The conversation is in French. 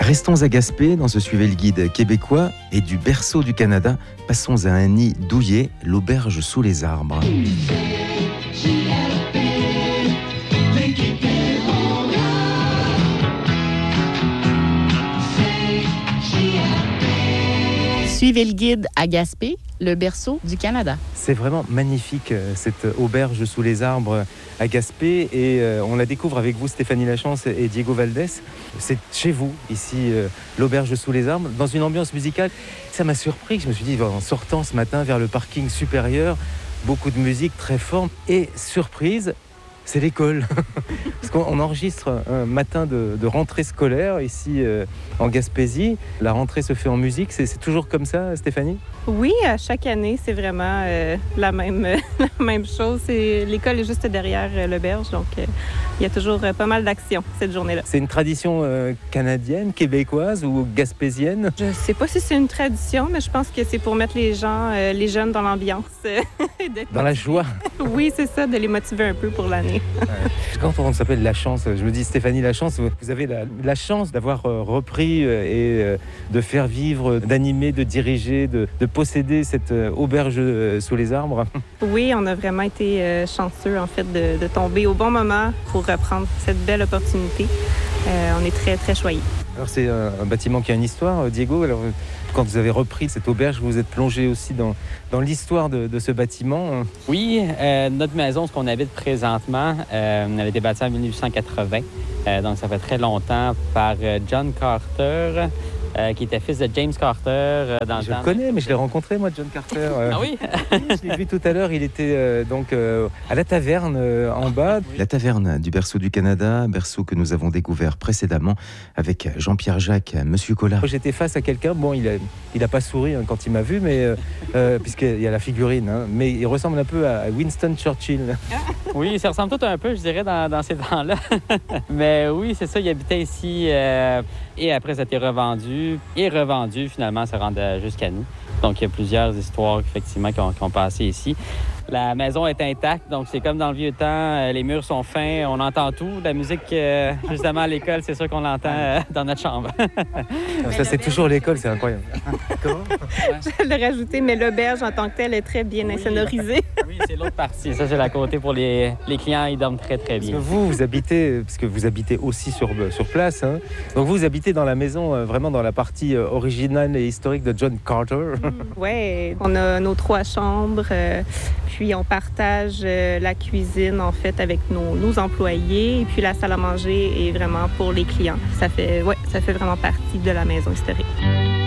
Restons à Gaspé dans ce Suivez le guide québécois et du berceau du Canada, passons à un nid douillet, l'auberge sous les arbres. Suivez le guide à Gaspé, le berceau du Canada. C'est vraiment magnifique cette auberge sous les arbres à Gaspé et on la découvre avec vous Stéphanie Lachance et Diego Valdés. C'est chez vous ici, l'auberge sous les arbres, dans une ambiance musicale. Ça m'a surpris, je me suis dit en sortant ce matin vers le parking supérieur, beaucoup de musique très forte et surprise. C'est l'école. Parce qu'on enregistre un matin de rentrée scolaire ici en Gaspésie. La rentrée se fait en musique. C'est toujours comme ça, Stéphanie? Oui, à chaque année, c'est vraiment la même chose. L'école est juste derrière l'auberge, donc il y a toujours pas mal d'actions cette journée-là. C'est une tradition canadienne, québécoise ou gaspésienne? Je ne sais pas si c'est une tradition, mais je pense que c'est pour mettre les jeunes dans l'ambiance. Dans la joie? Oui, c'est ça, de les motiver un peu pour l'année. Quand on s'appelle Lachance, je me dis Stéphanie Lachance, vous avez la chance d'avoir repris et de faire vivre, d'animer, de diriger, de posséder cette auberge sous les arbres. Oui, on a vraiment été chanceux en fait de tomber au bon moment pour reprendre cette belle opportunité. On est très, très choyés. Alors c'est un bâtiment qui a une histoire, Diego. Alors, quand vous avez repris cette auberge, vous êtes plongé aussi dans l'histoire de ce bâtiment. Oui, notre maison, ce qu'on habite présentement, elle a été bâtie en 1880. Donc ça fait très longtemps par John Carter, qui était fils de James Carter. Je le connais, mais je l'ai rencontré, moi, John Carter. Ah oui? Je l'ai vu tout à l'heure, il était donc à la taverne en bas. La taverne du berceau du Canada, berceau que nous avons découvert précédemment avec Jean-Pierre Jacques, Monsieur Collard. J'étais face à quelqu'un, bon, il a pas souri quand il m'a vu, mais puisqu'il y a la figurine, hein, mais il ressemble un peu à Winston Churchill. Oui, ça ressemble tout un peu, je dirais, dans ces temps-là. Mais oui, c'est ça, il habitait ici et après, ça a été revendu. Et revendu, finalement, ça rentre jusqu'à nous. Donc, il y a plusieurs histoires, effectivement, qui ont passé ici. La maison est intacte, donc c'est comme dans le vieux temps. Les murs sont fins, on entend tout. La musique, justement, à l'école, c'est sûr qu'on l'entend dans notre chambre. Ça, c'est toujours l'école, c'est incroyable. Comment? Je l'ai rajouté, mais l'auberge en tant que telle est très bien insonorisée. Oui, c'est l'autre partie. Ça, c'est la côté pour les clients. Ils dorment très, très bien. Parce que vous habitez, parce que vous habitez aussi sur place. Hein. Donc, vous habitez dans la maison, vraiment dans la partie originale et historique de John Carter. Oui, on a nos 3 chambres. Puis on partage la cuisine en fait avec nos employés. Et puis la salle à manger est vraiment pour les clients. Ça fait vraiment partie de la maison historique.